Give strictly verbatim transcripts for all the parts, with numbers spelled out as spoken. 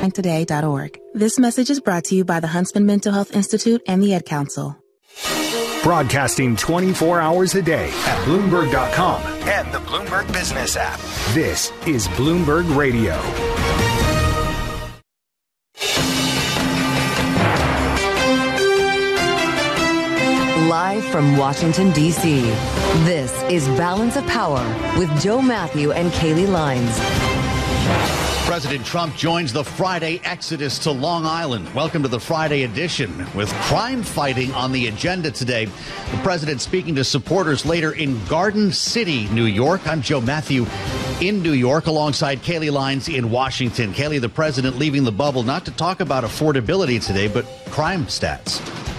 today dot org. This message is brought to you by the Huntsman Mental Health Institute and the Ad Council. Broadcasting twenty-four hours a day at Bloomberg dot com and the Bloomberg Business app. This is Bloomberg Radio. Live from Washington, D C, this is Balance of Power with Joe Matthew and Kaylee Lines. President Trump joins the Friday exodus to Long Island. Welcome to the Friday edition. With crime fighting on the agenda today, the president speaking to supporters later in Garden City, New York. I'm Joe Matthew in New York alongside Kaylee Lines in Washington. Kaylee, the president leaving the bubble not to talk about affordability today, but crime stats.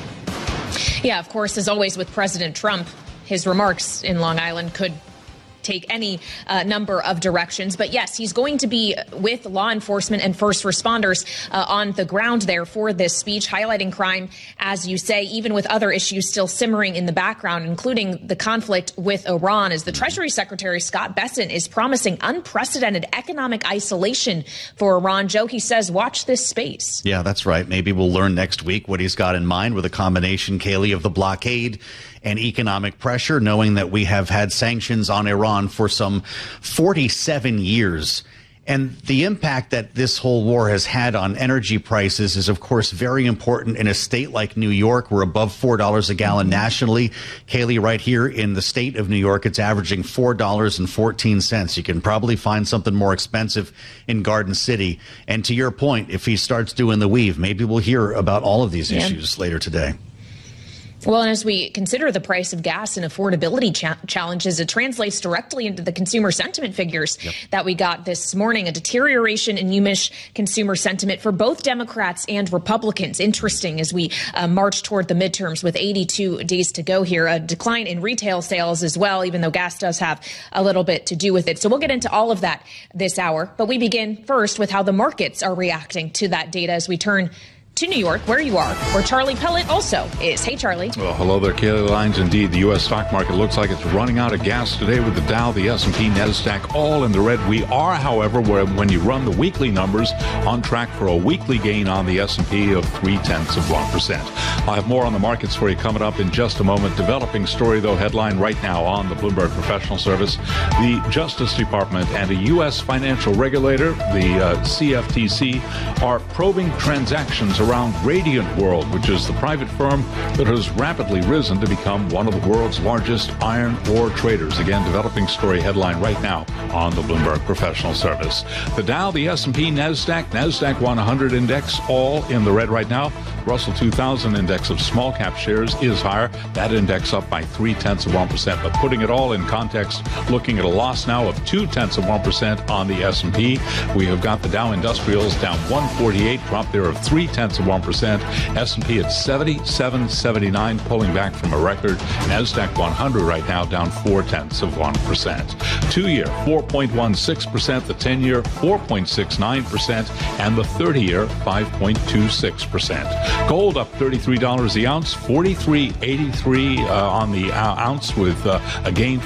Yeah, of course, as always with President Trump, his remarks in Long Island could take any uh, number of directions. But yes, he's going to be with law enforcement and first responders uh, on the ground there for this speech, highlighting crime, as you say, even with other issues still simmering in the background, including the conflict with Iran, as the Treasury Secretary Scott Bessent is promising unprecedented economic isolation for Iran. Joe, he says, watch this space. Yeah, that's right. Maybe we'll learn next week what he's got in mind with a combination, Kaylee, of the blockade and economic pressure, knowing that we have had sanctions on Iran for some forty-seven years. And the impact that this whole war has had on energy prices is, of course, very important in a state like New York. We're above four dollars a gallon nationally. Kaylee, right here in the state of New York, it's averaging four dollars and fourteen cents. You can probably find something more expensive in Garden City. And to your point, if he starts doing the weave, maybe we'll hear about all of these yeah. issues later today. Well, and as we consider the price of gas and affordability cha- challenges, it translates directly into the consumer sentiment figures yep. that we got this morning. A deterioration in U M I S consumer sentiment for both Democrats and Republicans. Interesting as we uh, march toward the midterms with eighty-two days to go here. A decline in retail sales as well, even though gas does have a little bit to do with it. So we'll get into all of that this hour. But we begin first with how the markets are reacting to that data as we turn to New York, where you are, where Charlie Pellet also is. Hey, Charlie. Well, hello there, Kaylee Lines. Indeed, the U S stock market looks like it's running out of gas today with the Dow, the S and P, NASDAQ all in the red. We are, however, where when you run the weekly numbers, on track for a weekly gain on the S and P of three-tenths of one percent. I'll have more on the markets for you coming up in just a moment. Developing story, though, headline right now on the Bloomberg Professional Service. The Justice Department and a U S financial regulator, the uh, C F T C, are probing transactions around Radiant World, which is the private firm that has rapidly risen to become one of the world's largest iron ore traders. Again, developing story headline right now on the Bloomberg Professional Service. The Dow, the S and P, NASDAQ, NASDAQ one hundred index all in the red right now. Russell two thousand index of small cap shares is higher. That index up by three-tenths of one percent. But putting it all in context, looking at a loss now of two-tenths of one percent on the S and P. We have got the Dow Industrials down one forty-eight, drop there of three-tenths of one percent. S and P at seventy-seven seventy-nine, pulling back from a record. NASDAQ one hundred right now down four-tenths of one percent. Two-year, four point one six percent. The ten-year, four point six nine percent. And the thirty-year, five point two six percent. Gold up thirty-three dollars the ounce, forty-three eighty-three uh, on the uh, ounce with uh, a gain